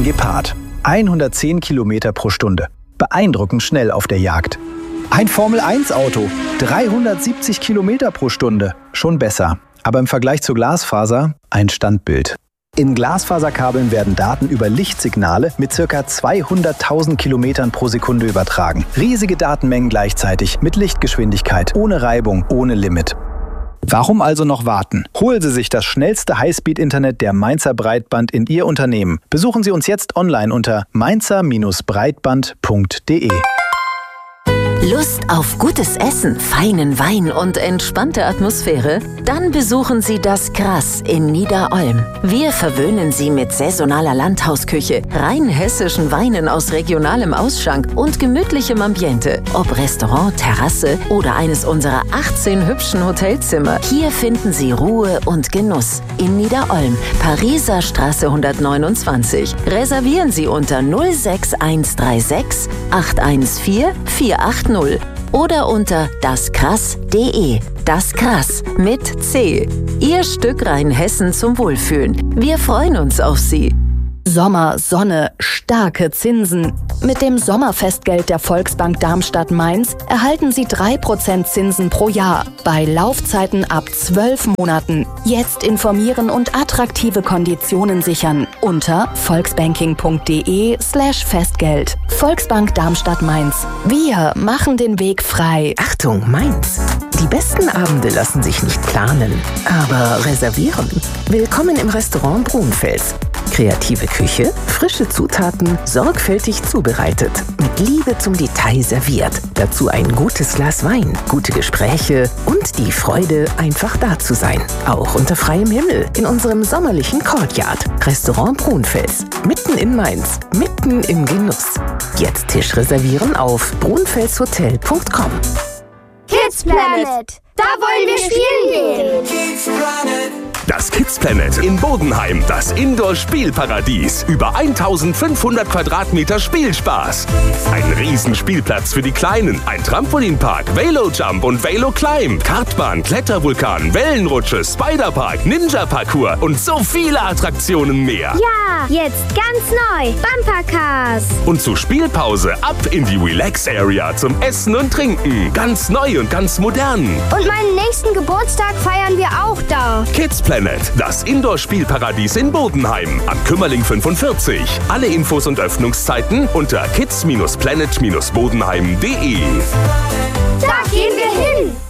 Gepard. 110 Kilometer pro Stunde. Beeindruckend schnell auf der Jagd. Ein Formel-1-Auto. 370 Kilometer pro Stunde. Schon besser. Aber im Vergleich zur Glasfaser ein Standbild. In Glasfaserkabeln werden Daten über Lichtsignale mit ca. 200.000 Kilometern pro Sekunde übertragen. Riesige Datenmengen gleichzeitig, mit Lichtgeschwindigkeit, ohne Reibung, ohne Limit. Warum also noch warten? Holen Sie sich das schnellste Highspeed-Internet der Mainzer Breitband in Ihr Unternehmen. Besuchen Sie uns jetzt online unter mainzer-breitband.de. Lust auf gutes Essen, feinen Wein und entspannte Atmosphäre? Dann besuchen Sie das Krass in Niederolm. Wir verwöhnen Sie mit saisonaler Landhausküche, rein hessischen Weinen aus regionalem Ausschank und gemütlichem Ambiente. Ob Restaurant, Terrasse oder eines unserer 18 hübschen Hotelzimmer. Hier finden Sie Ruhe und Genuss. In Niederolm, Pariser Straße 129. Reservieren Sie unter 06136 814 480 oder unter daskrass.de. Das Krass mit C. Ihr Stück Rheinhessen zum Wohlfühlen. Wir freuen uns auf Sie. Sommer, Sonne, starke Zinsen. Mit dem Sommerfestgeld der Volksbank Darmstadt-Mainz erhalten Sie 3% Zinsen pro Jahr bei Laufzeiten ab 12 Monaten. Jetzt informieren und attraktive Konditionen sichern unter volksbanking.de/Festgeld. Volksbank Darmstadt-Mainz. Wir machen den Weg frei. Achtung, Mainz! Die besten Abende lassen sich nicht planen, aber reservieren. Willkommen im Restaurant Brunfels. Kreative Küche, frische Zutaten, sorgfältig zubereitet, mit Liebe zum Detail serviert. Dazu ein gutes Glas Wein, gute Gespräche und die Freude, einfach da zu sein. Auch unter freiem Himmel in unserem sommerlichen Courtyard. Restaurant Brunfels, mitten in Mainz, mitten im Genuss. Jetzt Tisch reservieren auf brunfelshotel.com. Kids Planet, da wollen wir spielen gehen. Das Kids Planet in Bodenheim, das Indoor-Spielparadies. Über 1500 Quadratmeter Spielspaß. Ein Riesenspielplatz für die Kleinen, ein Trampolinpark, Velo-Jump und Velo-Climb, Kartbahn, Klettervulkan, Wellenrutsche, Spiderpark, Ninja-Parcours und so viele Attraktionen mehr. Ja, jetzt ganz neu, Bumpercars. Und zur Spielpause ab in die Relax-Area zum Essen und Trinken. Ganz neu und ganz modern. Und meinen nächsten Geburtstag feiern wir auch da. Kids Planet, das Indoor-Spielparadies in Bodenheim am Kümmerling 45. Alle Infos und Öffnungszeiten unter kids-planet-bodenheim.de. Da gehen wir hin.